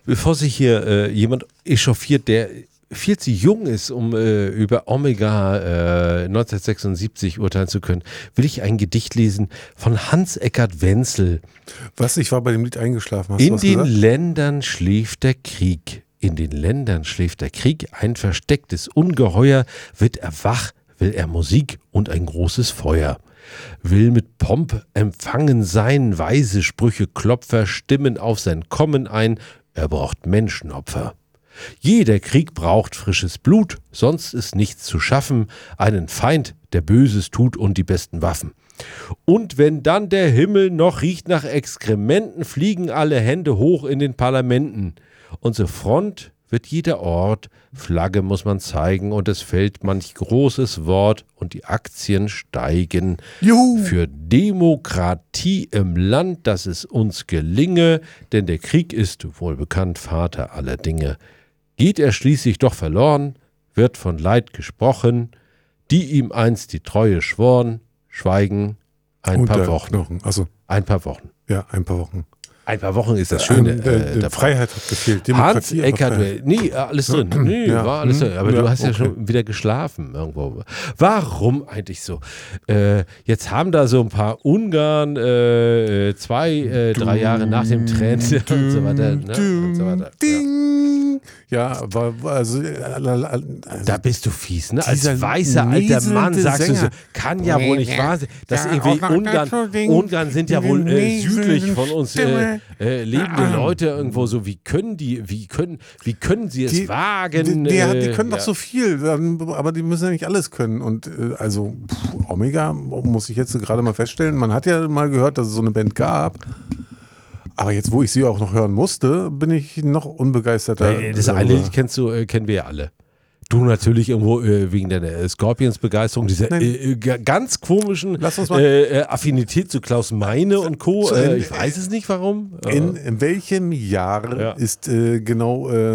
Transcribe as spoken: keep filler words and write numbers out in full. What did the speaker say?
bevor sich hier äh, jemand echauffiert, der viel zu jung ist, um äh, über Omega äh, neunzehnhundertsechsundsiebzig urteilen zu können, will ich ein Gedicht lesen von Hans-Eckart Wenzel. Was? Ich war bei dem Lied eingeschlafen. Hast In du was den gesagt? Ländern schläft der Krieg. In den Ländern schläft der Krieg. Ein verstecktes Ungeheuer. Wird er wach, will er Musik und ein großes Feuer. Will mit Pomp empfangen sein, weise Sprüche Klopfer stimmen auf sein Kommen ein. Er braucht Menschenopfer. Jeder Krieg braucht frisches Blut, sonst ist nichts zu schaffen, einen Feind, der Böses tut und die besten Waffen. Und wenn dann der Himmel noch riecht nach Exkrementen, fliegen alle Hände hoch in den Parlamenten. Unsere Front wird jeder Ort, Flagge muss man zeigen und es fällt manch großes Wort und die Aktien steigen. Juhu. Für Demokratie im Land, dass es uns gelinge, denn der Krieg ist wohl bekannt Vater aller Dinge. Geht er schließlich doch verloren, wird von Leid gesprochen, die ihm einst die Treue schworen, schweigen ein Unter paar Wochen. Knochen. Also, Ein paar Wochen. ja, ein paar Wochen. Ein paar Wochen ist das Schöne. Ähm, äh, äh, Freiheit hat gefehlt. Demokratie Hans-Eckart, aber Freiheit. nee, alles drin. Nee, Ja. war alles drin. Aber Ja, du hast ja okay. schon wieder geschlafen irgendwo. Warum eigentlich so? Äh, jetzt haben da so ein paar Ungarn äh, zwei, äh, drei Jahre nach dem Trend und so weiter. Ne? Und so weiter. Ja. Ding. Ja, war, war also, äh, also Da bist du fies, ne? Als Dieser weißer alter Mann näselnde sagst du so, Sänger. kann ja wohl nicht wahr sein. Das Ja, irgendwie auch noch Ungarn, dazu Ding. Ungarn sind ja wohl äh, Näselnden südlich von uns äh, Stimme. äh, lebende Ah. Leute irgendwo so. Wie können die, wie können, wie können sie es Die- wagen? Die, die, äh, die können ja. doch so viel, ähm, aber die müssen ja nicht alles können. Und äh, also pff, Omega, muss ich jetzt gerade mal feststellen, man hat ja mal gehört, dass es so eine Band gab. Aber jetzt, wo ich sie auch noch hören musste, bin ich noch unbegeisterter. Äh, Das eine Lied kennst du, äh, kennen wir ja alle. Du natürlich irgendwo äh, wegen deiner äh, Scorpions-Begeisterung, dieser Nein. äh, g- ganz komischen Lass uns mal- äh, äh, Affinität zu Klaus Meine und Co. Zu- Äh, ich weiß es nicht warum. In, in welchem Jahr Ja. ist äh, genau äh,